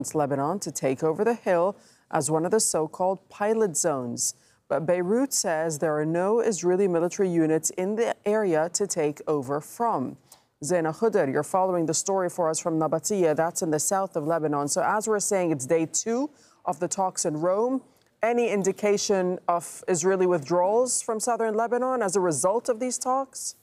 Lebanon to take over the Hill as one of the so-called pilot zones. But Beirut says there are no Israeli military units in the area to take over from. Zaina Khudr, you're following the story for us from Nabateeh. That's in the south of Lebanon. So as we're saying, it's day 2 of the talks in Rome. Any indication of Israeli withdrawals from southern Lebanon as a result of these talks?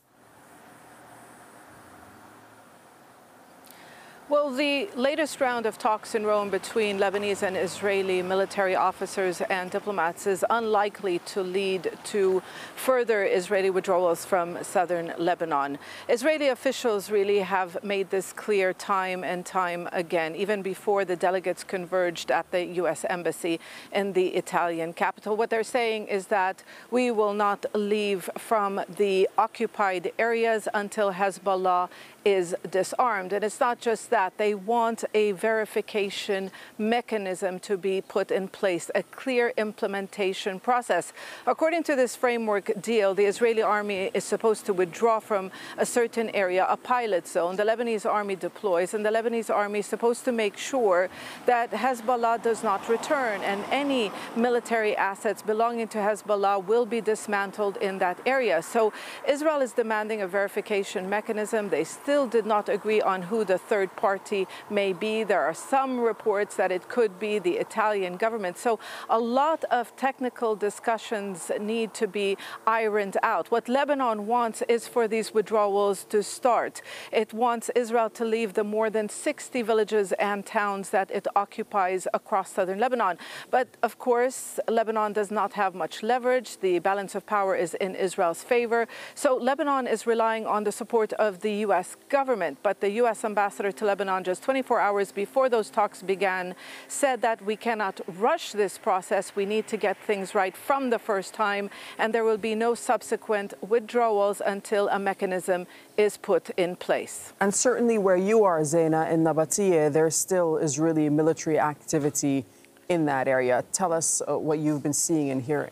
Well, the latest round of talks in Rome between Lebanese and Israeli military officers and diplomats is unlikely to lead to further Israeli withdrawals from southern Lebanon. Israeli officials really have made this clear time and time again, even before the delegates converged at the U.S. Embassy in the Italian capital. What they're saying is that we will not leave from the occupied areas until Hezbollah is disarmed. And it's not just that. They want a verification mechanism to be put in place, a clear implementation process. According to this framework deal, the Israeli army is supposed to withdraw from a certain area, a pilot zone. The Lebanese army deploys, and the Lebanese army is supposed to make sure that Hezbollah does not return, and any military assets belonging to Hezbollah will be dismantled in that area. So Israel is demanding a verification mechanism. They still did not agree on who the third party may be. There are some reports that it could be the Italian government. So a lot of technical discussions need to be ironed out. What Lebanon wants is for these withdrawals to start. It wants Israel to leave the more than 60 villages and towns that it occupies across southern Lebanon. But of course, Lebanon does not have much leverage. The balance of power is in Israel's favor. So Lebanon is relying on the support of the U.S. government. But the U.S. ambassador to Lebanon, just 24 hours before those talks began, said that we cannot rush this process. We need to get things right from the first time, and there will be no subsequent withdrawals until a mechanism is put in place. And certainly where you are, Zaina, in Nabateeh, there still is really military activity in that area. Tell us what you've been seeing and hearing.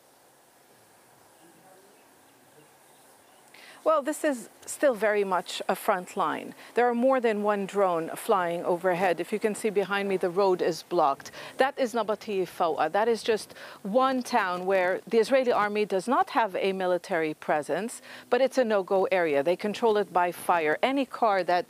Well, this is still very much a front line. There are more than one drone flying overhead. If you can see behind me, the road is blocked. That is Nabateeh Foua. That is just one town where the Israeli army does not have a military presence, but it's a no-go area. They control it by fire. Any car that,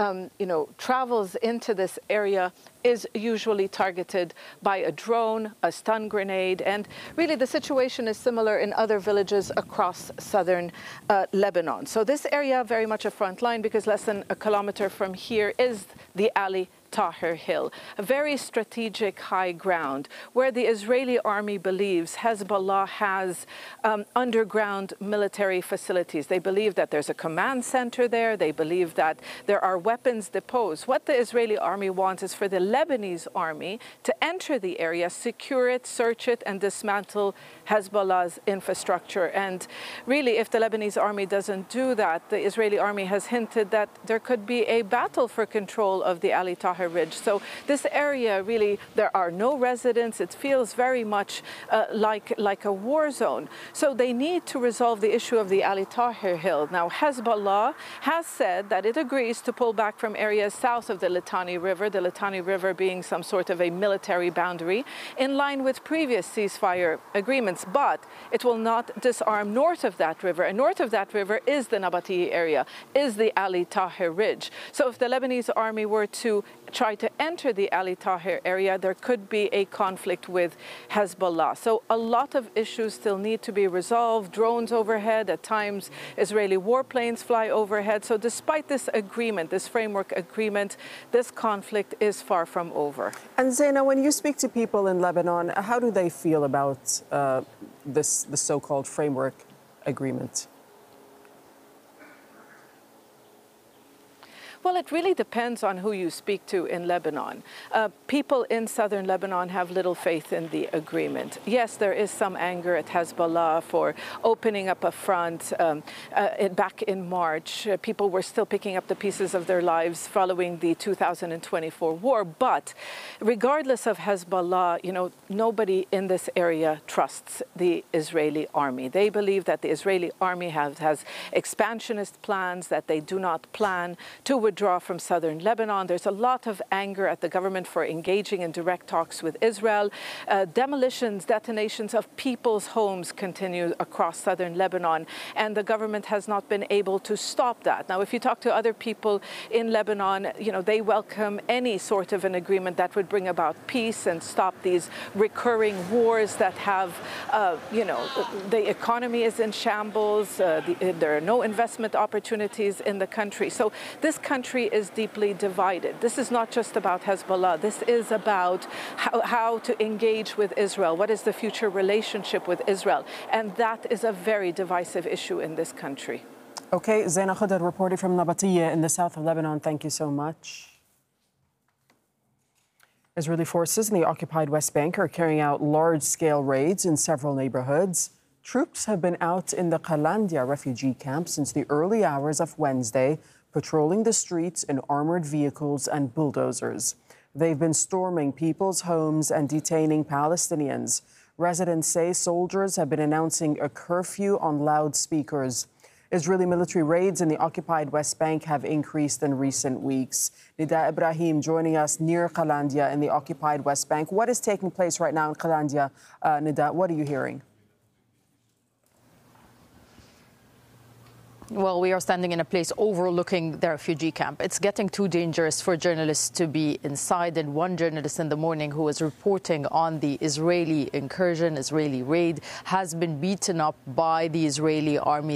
travels into this area is usually targeted by a drone, a stun grenade, and really the situation is similar in other villages across southern Lebanon. So this area very much a front line because less than a kilometer from here is the Ali Tahrir Hill, a very strategic high ground where the Israeli army believes Hezbollah has underground military facilities. They believe that there's a command center there. They believe that there are weapons depots. What the Israeli army wants is for the Lebanese army to enter the area, secure it, search it, and dismantle Hezbollah's infrastructure. And really, if the Lebanese army doesn't do that, the Israeli army has hinted that there could be a battle for control of the Ali Tahrir Ridge. So this area, really, there are no residents. It feels very much like a war zone. So they need to resolve the issue of the Ali Tahrir Hill. Now, Hezbollah has said that it agrees to pull back from areas south of the Litani River being some sort of a military boundary, in line with previous ceasefire agreements. But it will not disarm north of that river. And north of that river is the Nabateeh area, is the Ali Tahrir Ridge. So if the Lebanese army were to try to enter the Ali Tahrir area, there could be a conflict with Hezbollah. So a lot of issues still need to be resolved. Drones overhead, at times Israeli warplanes fly overhead. So despite this agreement, this framework agreement, this conflict is far from over. And Zaina, when you speak to people in Lebanon, how do they feel about the so-called framework agreement? Well, it really depends on who you speak to in Lebanon. People in southern Lebanon have little faith in the agreement. Yes, there is some anger at Hezbollah for opening up a front. Back in March, people were still picking up the pieces of their lives following the 2024 war. But regardless of Hezbollah, nobody in this area trusts the Israeli army. They believe that the Israeli army has expansionist plans, that they do not plan to withdraw from southern Lebanon. There's a lot of anger at the government for engaging in direct talks with Israel. Demolitions, detonations of people's homes continue across southern Lebanon, and the government has not been able to stop that. Now, if you talk to other people in Lebanon, they welcome any sort of an agreement that would bring about peace and stop these recurring wars that have, the economy is in shambles, there are no investment opportunities in the country. So this country is deeply divided. This is not just about Hezbollah. This is about how to engage with Israel. What is the future relationship with Israel? And that is a very divisive issue in this country. Okay, Zaina Khudr reporting from Nabatiyya in the south of Lebanon. Thank you so much. Israeli forces in the occupied West Bank are carrying out large-scale raids in several neighborhoods. Troops have been out in the Qalandia refugee camp since the early hours of Wednesday, patrolling the streets in armored vehicles and bulldozers. They've been storming people's homes and detaining Palestinians. Residents say soldiers have been announcing a curfew on loudspeakers. Israeli military raids in the occupied West Bank have increased in recent weeks. Nida Ibrahim joining us near Qalandia in the occupied West Bank. What is taking place right now in Qalandia? Nida, what are you hearing? Well, we are standing in a place overlooking the refugee camp. It's getting too dangerous for journalists to be inside. And one journalist in the morning who was reporting on the Israeli incursion, Israeli raid, has been beaten up by the Israeli army.